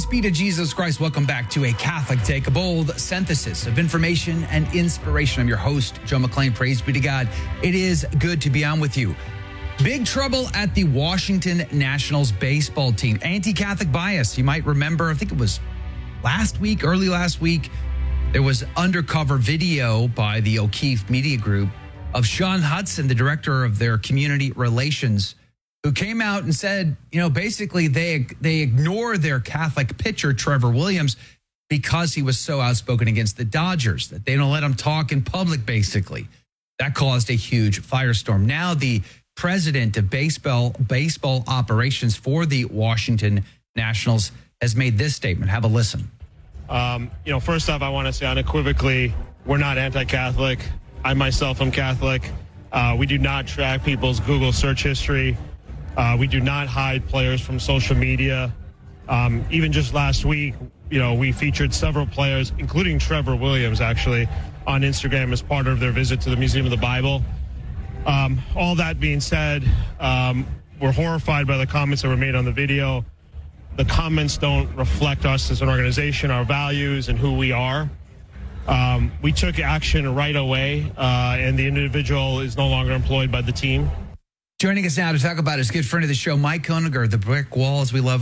be to Jesus Christ. Welcome back to A Catholic Take, a bold synthesis of information and inspiration. I'm your host, Joe McClain. Praise be to God. It is good to be on with you. Big trouble at the Washington Nationals baseball team. Anti-Catholic bias. You might remember, I think it was early last week, there was undercover video by the O'Keefe Media Group of Sean Hudson, the director of their community relations, who came out and said, basically they ignore their Catholic pitcher, Trevor Williams, because he was so outspoken against the Dodgers, that they don't let him talk in public, basically. That caused a huge firestorm. Now the president of baseball operations for the Washington Nationals has made this statement. Have a listen. First off, I want to say unequivocally, we're not anti-Catholic. I myself am Catholic. We do not track people's Google search history. We do not hide players from social media. Even just last week, we featured several players, including Trevor Williams, actually, on Instagram as part of their visit to the Museum of the Bible. All that being said, we're horrified by the comments that were made on the video. The comments don't reflect us as an organization, our values, and who we are. We took action right away, and the individual is no longer employed by the team. Joining us now to talk about his good friend of the show, Mike Koeniger, the brick walls we love.